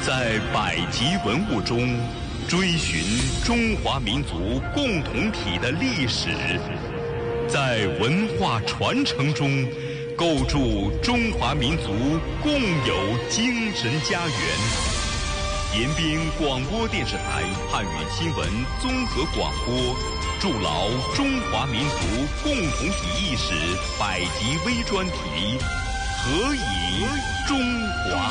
在百集文物中追寻中华民族共同体的历史，在文化传承中构筑中华民族共有精神家园。延边广播电视台汉语新闻综合广播筑牢中华民族共同体意识百集微专题，何以中华？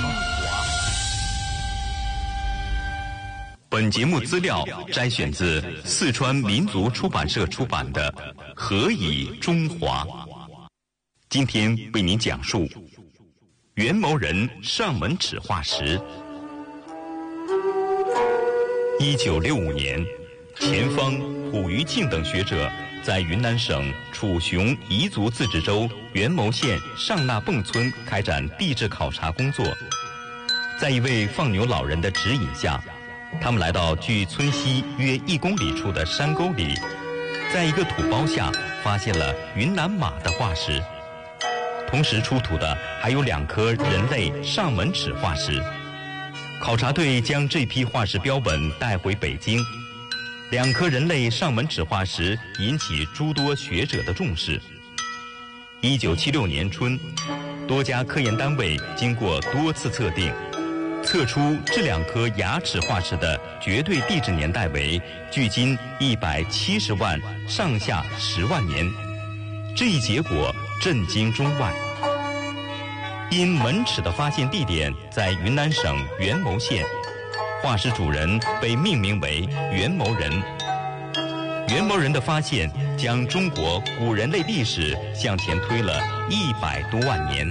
本节目资料摘选自四川民族出版社出版的《何以中华》。今天为您讲述元谋人上门尺化石。1965年，钱芳、卜余庆等学者在云南省楚雄彝族自治州元谋县上纳泵村开展地质考察工作。在一位放牛老人的指引下，他们来到距村西约1公里处的山沟里，在一个土包下发现了云南马的化石，同时出土的还有2颗人类上门齿化石。考察队将这批化石标本带回北京，2颗人类上门齿化石引起诸多学者的重视。1976年春，多家科研单位经过多次测定，测出这2颗牙齿化石的绝对地质年代为距今170万上下10万年。这一结果震惊中外。因门齿的发现地点在云南省元谋县，化石主人被命名为元谋人。元谋人的发现将中国古人类历史向前推了100多万年。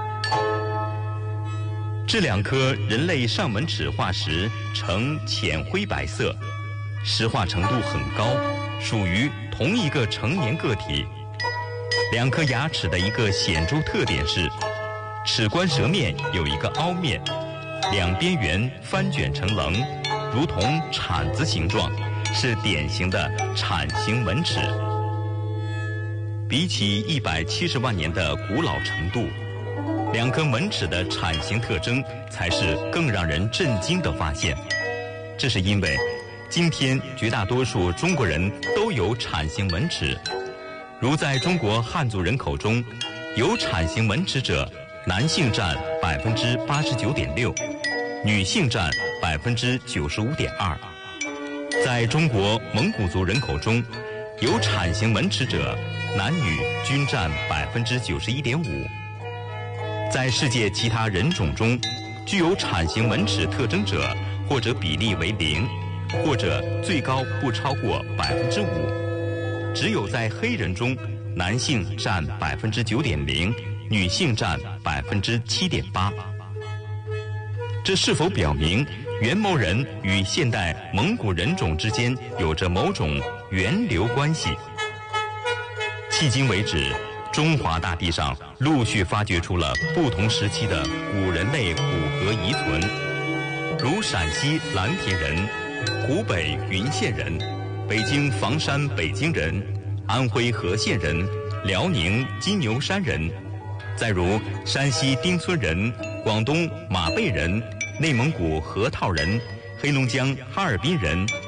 这2颗人类上门齿化石呈浅灰白色，石化程度很高，属于同一个成年个体。2颗牙齿的一个显著特点是，齿冠舌面有一个凹面，2边缘翻卷成棱，如同铲子形状，是典型的铲形门齿。比起170万年的古老程度，2颗门齿的铲形特征才是更让人震惊的发现。这是因为今天绝大多数中国人都有铲形门齿，如在中国汉族人口中，有铲形门齿者男性占89.6%，女性占95.2%。在中国蒙古族人口中，有铲形门齿者男女均占91.5%。在世界其他人种中，具有铲形门齿特征者，或者比例为0，或者最高不超过5%。只有在黑人中，男性占9.0%，女性占7.8%。这是否表明元谋人与现代蒙古人种之间有着某种源流关系？迄今为止，中华大地上陆续发掘出了不同时期的古人类骨骼遗存，如陕西蓝田人、湖北云县人、北京房山北京人、安徽和县人、辽宁金牛山人，再如山西丁村人、广东马背人、内蒙古河套人、黑龙江哈尔滨人、